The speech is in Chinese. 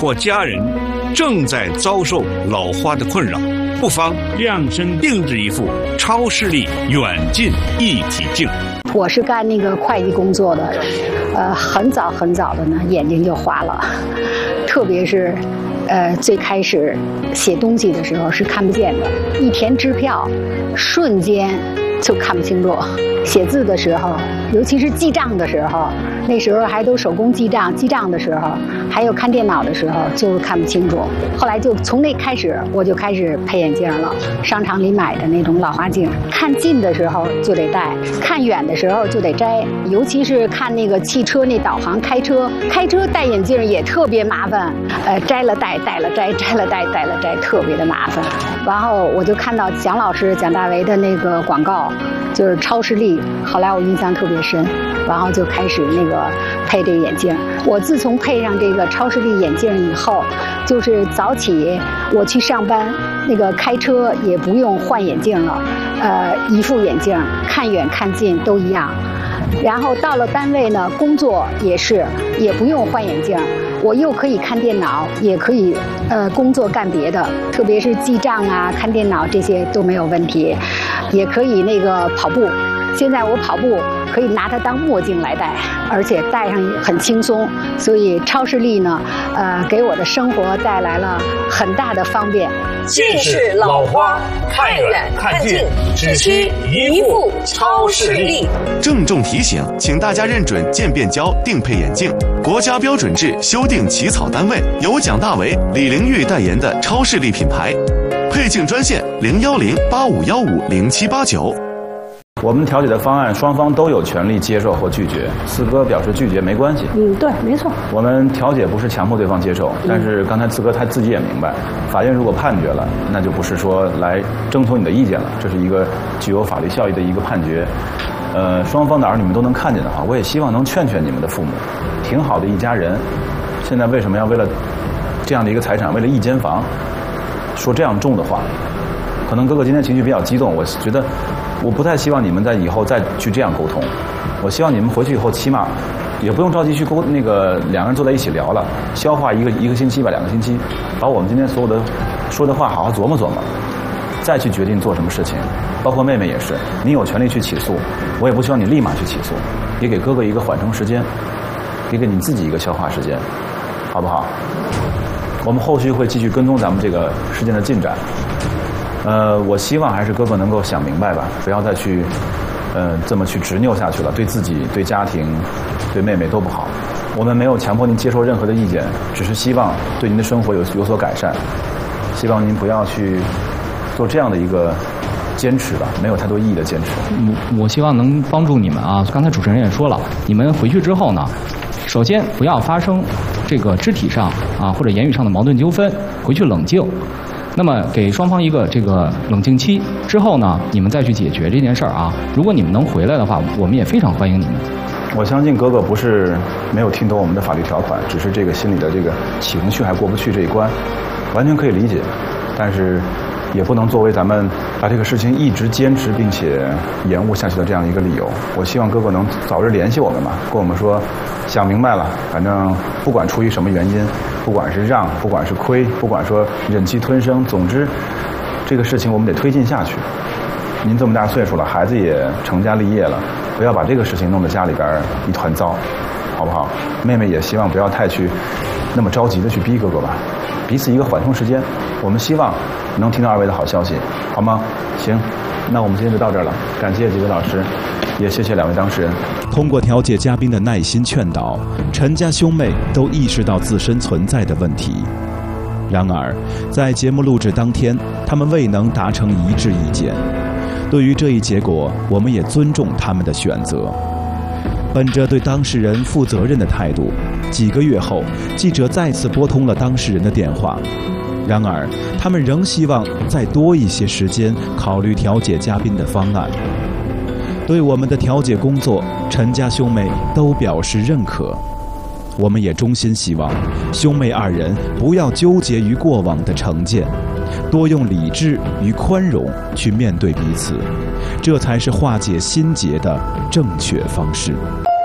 或家人正在遭受老花的困扰，不妨量身定制一副超视力远近一体镜。 我是干那个会计工作的，很早的呢，眼睛就花了，特别是，最开始写东西的时候是看不见的，一填支票，瞬间就看不清楚。写字的时候，尤其是记账的时候，那时候还都手工记账的时候，还有看电脑的时候，就看不清楚。后来就从那开始，我就开始配眼镜了。商场里买的那种老花镜，看近的时候就得戴，看远的时候就得摘。尤其是看那个汽车那导航，开车戴眼镜也特别麻烦。摘了戴，戴了摘，摘了戴，戴了摘，特别的麻烦。然后我就看到蒋老师蒋大为的那个广告，就是超视力。后来我印象特别深，然后就开始那个配这个眼镜。我自从配上这个超视力眼镜以后，就是早起我去上班，那个开车也不用换眼镜了，一副眼镜看远看近都一样。然后到了单位呢，工作也不用换眼镜，我又可以看电脑，也可以工作干别的，特别是记账啊、看电脑这些都没有问题，也可以那个跑步。现在我跑步可以拿它当墨镜来戴，而且戴上很轻松，所以超视力呢，给我的生活带来了很大的方便。 近视老花，看远看近，只需一副超视力。 郑重提醒，请大家认准渐变胶定配眼镜，国家标准制修订起草单位，由蒋大为、李玲玉代言的超视力品牌。配镜专线010-8515-0789。 我们调解的方案，双方都有权利接受或拒绝。四哥表示拒绝没关系。 对，没错。 我们调解不是强迫对方接受，但是刚才四哥他自己也明白，法院如果判决了，那就不是说来征求你的意见了，这是一个具有法律效益的一个判决。双方的儿女们都能看见的话，我也希望能劝劝你们的父母，挺好的一家人，现在为什么要为了这样的一个财产，为了一间房，说这样重的话？可能哥哥今天情绪比较激动，我觉得我不太希望你们在以后再去这样沟通。我希望你们回去以后起码也不用着急去两个人坐在一起聊了，消化一个星期吧，2个星期，把我们今天所有的说的话好好琢磨琢磨，再去决定做什么事情。包括妹妹也是，你有权利去起诉，我也不希望你立马去起诉，也给哥哥一个缓冲时间，也给你自己一个消化时间，好不好？我们后续会继续跟踪咱们这个事件的进展。我希望还是哥哥能够想明白吧，不要再去，这么去执拗下去了，对自己、对家庭、对妹妹都不好。我们没有强迫您接受任何的意见，只是希望对您的生活有所改善。希望您不要去做这样的一个坚持吧，没有太多意义的坚持。 我希望能帮助你们啊。刚才主持人也说了，你们回去之后呢，首先不要发生这个肢体上或者言语上的矛盾纠纷，回去冷静。那么给双方一个这个冷静期之后呢，你们再去解决这件事儿啊。如果你们能回来的话，我们也非常欢迎你们。 我相信哥哥不是没有听懂我们的法律条款，只是这个心里的这个情绪还过不去这一关，完全可以理解。但是也不能作为咱们把这个事情一直坚持并且延误下去的这样一个理由。我希望哥哥能早日联系我们嘛，跟我们说想明白了，反正不管出于什么原因，不管是让，不管是亏，不管说忍气吞声，总之这个事情我们得推进下去。您这么大岁数了，孩子也成家立业了，不要把这个事情弄得家里边一团糟，好不好？妹妹也希望不要太去那么着急的去逼哥哥吧，彼此一个缓冲时间。我们希望能听到二位的好消息，好吗？行，那我们今天就到这儿了，感谢几位老师，也谢谢2位当事人。 通过调解嘉宾的耐心劝导，陈家兄妹都意识到自身存在的问题。然而，在节目录制当天，他们未能达成一致意见。对于这一结果，我们也尊重他们的选择。本着对当事人负责任的态度，几个月后，记者再次拨通了当事人的电话。然而，他们仍希望再多一些时间考虑调解嘉宾的方案。对我们的调解工作，陈家兄妹都表示认可。我们也衷心希望兄妹2人不要纠结于过往的成见，多用理智与宽容去面对彼此，这才是化解心结的正确方式。